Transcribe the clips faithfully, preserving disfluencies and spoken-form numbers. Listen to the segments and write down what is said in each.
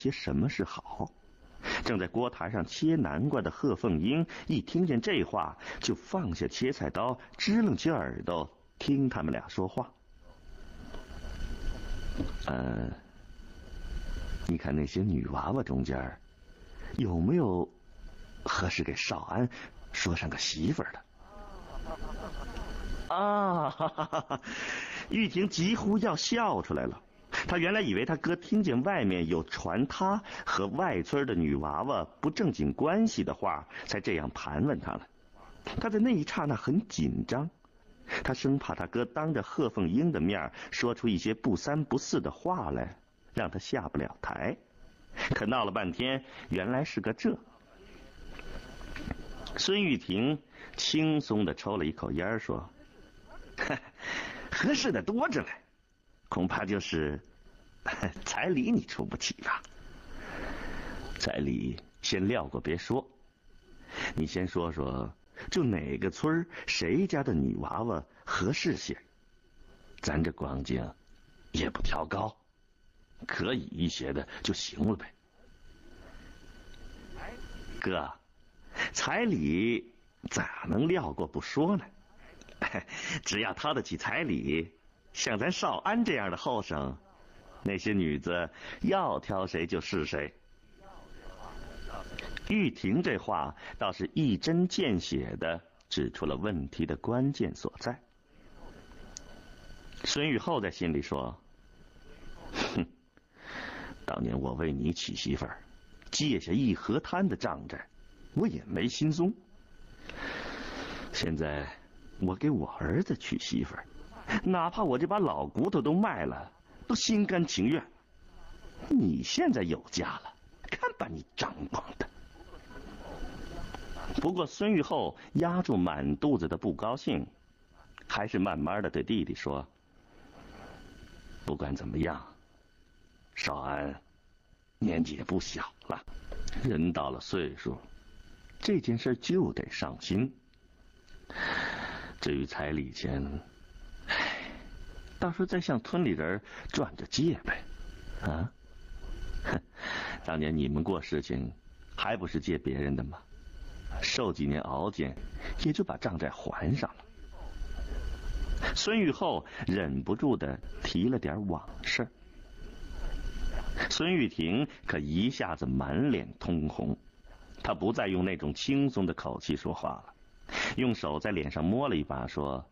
些什么是好。正在锅台上切南瓜的贺凤英一听见这话，就放下切菜刀，支棱起耳朵听他们俩说话。呃，你看那些女娃娃中间有没有合适给少安说上个媳妇儿的？啊！哈哈哈哈，玉婷几乎要笑出来了。他原来以为他哥听见外面有传他和外村的女娃娃不正经关系的话，才这样盘问他了。他在那一刹那很紧张，他生怕他哥当着贺凤英的面说出一些不三不四的话来，让他下不了台。可闹了半天，原来是个这。孙玉婷轻松地抽了一口烟说：合适的多着嘞，恐怕就是彩礼你出不起吧？彩礼先撂过别说，你先说说就哪个村谁家的女娃娃合适些，咱这光景也不挑高，可以一些的就行了呗。哥，彩礼咋能撂过不说呢？只要掏得起彩礼，像咱少安这样的后生，那些女子要挑谁就是谁。玉婷这话倒是一针见血的指出了问题的关键所在。孙玉厚在心里说：哼，当年我为你娶媳妇儿，借下一河滩的账债，我也没心松。现在我给我儿子娶媳妇儿，哪怕我这把老骨头都卖了，都心甘情愿。你现在有家了，看把你张狂的。不过孙玉厚压住满肚子的不高兴，还是慢慢的对弟弟说：不管怎么样，少安年纪也不小了，人到了岁数，这件事就得上心。至于彩礼钱，唉，到时候再向村里人转着借呗。啊，哼，当年你们过事情还不是借别人的吗？受几年熬煎，也就把账债还上了。孙玉厚忍不住的提了点往事。孙玉婷可一下子满脸通红，他不再用那种轻松的口气说话了，用手在脸上摸了一把说：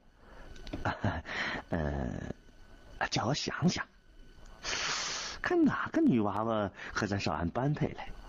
呃，叫我想想，看哪个女娃娃和咱少安般配来。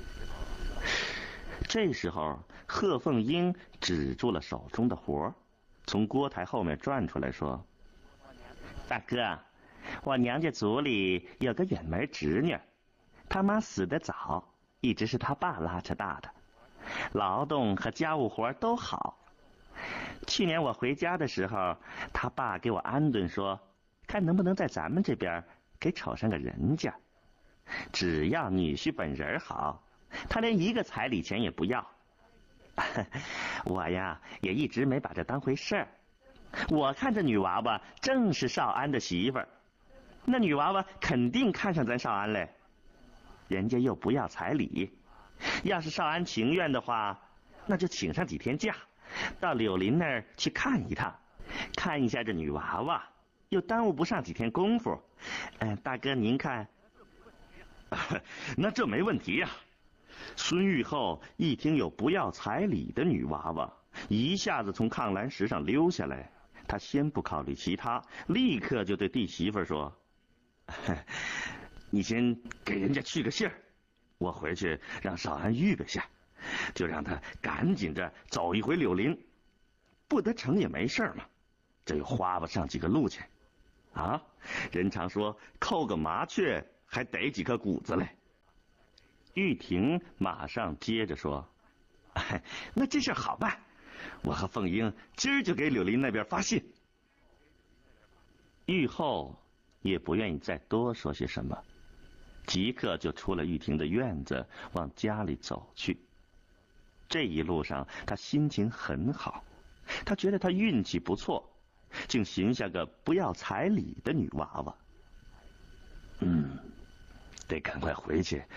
这时候贺凤英止住了手中的活，从锅台后面转出来说：大哥，我娘家族里有个远门侄女，他妈死得早，一直是他爸拉扯大的，劳动和家务活都好。去年我回家的时候，他爸给我安顿说，看能不能在咱们这边给瞅上个人家，只要女婿本人好，他连一个彩礼钱也不要。我呀也一直没把这当回事儿，我看这女娃娃正是少安的媳妇儿，那女娃娃肯定看上咱少安嘞，人家又不要彩礼，要是少安情愿的话，那就请上几天假，到柳林那儿去看一趟，看一下这女娃娃，又耽误不上几天功夫。嗯、呃，大哥您看。那这没问题呀、啊。孙玉厚一听有不要彩礼的女娃娃，一下子从炕栏石上溜下来，他先不考虑其他，立刻就对弟媳妇说：你先给人家去个信儿，我回去让少安预备下，就让他赶紧着走一回柳林，不得成也没事嘛，这又花不上几个路钱啊。人常说扣个麻雀还逮几颗谷子嘞。玉婷马上接着说：那这事好办，我和凤英今儿就给柳林那边发信。玉厚也不愿意再多说些什么，即刻就出了玉婷的院子，往家里走去。这一路上他心情很好，他觉得他运气不错，竟寻下个不要彩礼的女娃娃。嗯，得赶快回去